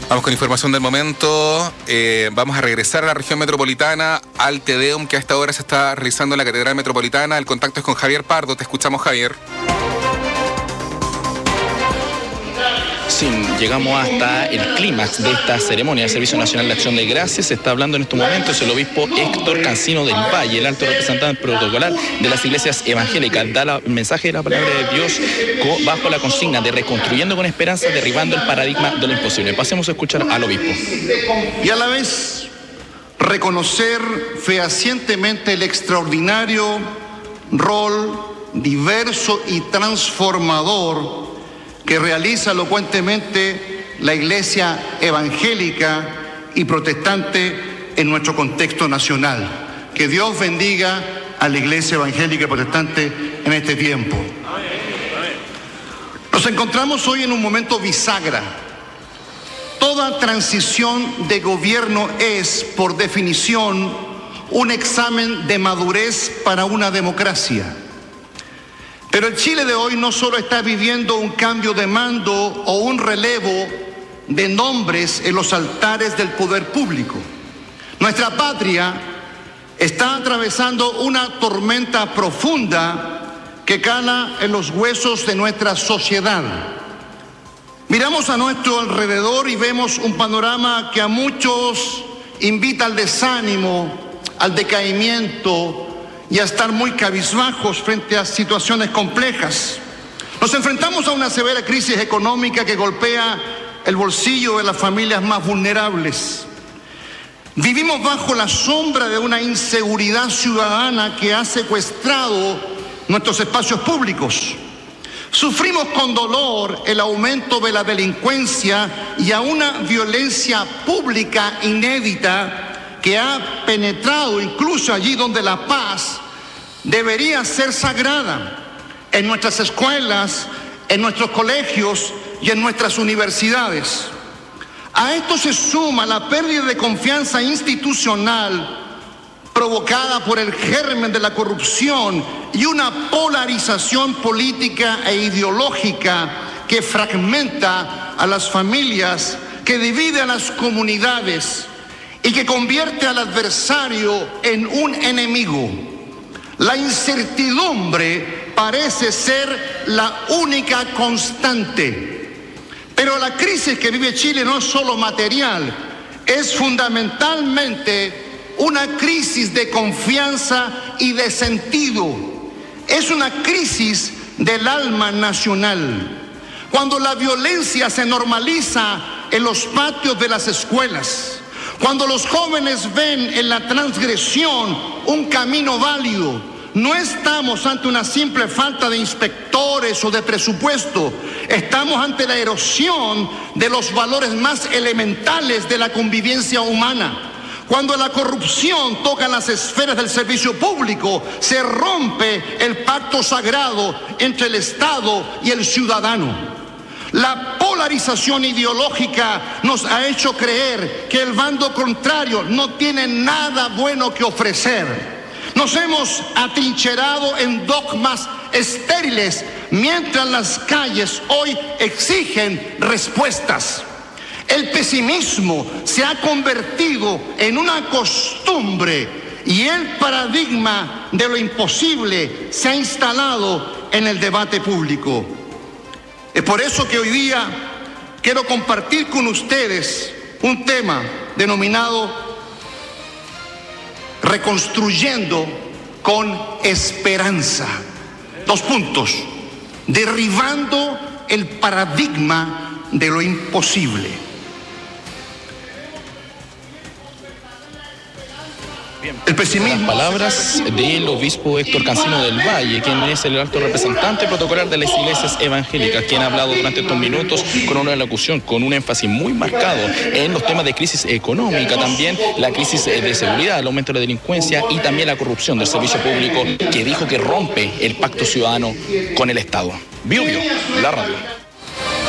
Vamos con información del momento. Vamos a regresar a la región metropolitana, al Te Deum que a esta hora se está realizando en la Catedral Metropolitana. El contacto es con Javier Pardo. Te escuchamos, Javier. Sí, llegamos hasta el clímax de esta ceremonia del Servicio Nacional de Acción de Gracias. Se está hablando en estos momentos el obispo Héctor Cancino del Valle, el alto representante protocolar de las iglesias evangélicas. Da el mensaje de la palabra de Dios bajo la consigna de reconstruyendo con esperanza, derribando el paradigma de lo imposible. Pasemos a escuchar al obispo. Y a la vez reconocer fehacientemente el extraordinario rol diverso y transformador que realiza elocuentemente la iglesia evangélica y protestante en nuestro contexto nacional. Que Dios bendiga a la iglesia evangélica y protestante en este tiempo. Nos encontramos hoy en un momento bisagra. Toda transición de gobierno es, por definición, un examen de madurez para una democracia. Pero el Chile de hoy no solo está viviendo un cambio de mando o un relevo de nombres en los altares del poder público. Nuestra patria está atravesando una tormenta profunda que cala en los huesos de nuestra sociedad. Miramos a nuestro alrededor y vemos un panorama que a muchos invita al desánimo, al decaimiento y a estar muy cabizbajos frente a situaciones complejas. Nos enfrentamos a una severa crisis económica que golpea el bolsillo de las familias más vulnerables. Vivimos bajo la sombra de una inseguridad ciudadana que ha secuestrado nuestros espacios públicos. Sufrimos con dolor el aumento de la delincuencia y a una violencia pública inédita que ha penetrado incluso allí donde la paz debería ser sagrada, en nuestras escuelas, en nuestros colegios y en nuestras universidades. A esto se suma la pérdida de confianza institucional provocada por el germen de la corrupción y una polarización política e ideológica que fragmenta a las familias, que divide a las comunidades y que convierte al adversario en un enemigo. La incertidumbre parece ser la única constante. Pero la crisis que vive Chile no es solo material, es fundamentalmente una crisis de confianza y de sentido. Es una crisis del alma nacional. Cuando la violencia se normaliza en los patios de las escuelas, cuando los jóvenes ven en la transgresión un camino válido, no estamos ante una simple falta de inspectores o de presupuesto, estamos ante la erosión de los valores más elementales de la convivencia humana. Cuando la corrupción toca las esferas del servicio público, se rompe el pacto sagrado entre el Estado y el ciudadano. La polarización ideológica nos ha hecho creer que el bando contrario no tiene nada bueno que ofrecer. Nos hemos atrincherado en dogmas estériles, mientras las calles hoy exigen respuestas. El pesimismo se ha convertido en una costumbre y el paradigma de lo imposible se ha instalado en el debate público. Es por eso que hoy día quiero compartir con ustedes un tema denominado Reconstruyendo con Esperanza. 2 puntos. Derribando el paradigma de lo imposible. El pesimismo. Las palabras del obispo Héctor Cancino del Valle, quien es el alto representante protocolar de las iglesias evangélicas, quien ha hablado durante estos minutos con una locución, con un énfasis muy marcado en los temas de crisis económica, también la crisis de seguridad, el aumento de la delincuencia y también la corrupción del servicio público, que dijo que rompe el pacto ciudadano con el Estado. Bio, la radio.